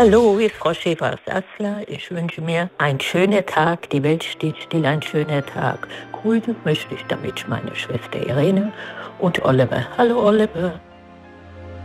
Hallo, hier ist Frau Schäfer-Sassler. Ich wünsche mir einen schönen Tag. Die Welt steht still, ein schöner Tag. Grüßen möchte ich damit meine Schwester Irene und Oliver. Hallo Oliver.